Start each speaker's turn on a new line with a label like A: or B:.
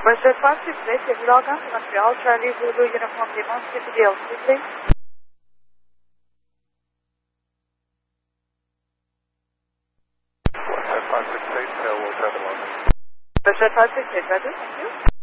A: Westjet 568, if you log on to Montreal, Charlie Zulu Uniform Demon, skip to the LC, please.
B: Westjet 568, we'll travel on.
A: Westjet 568, Roger, thank you.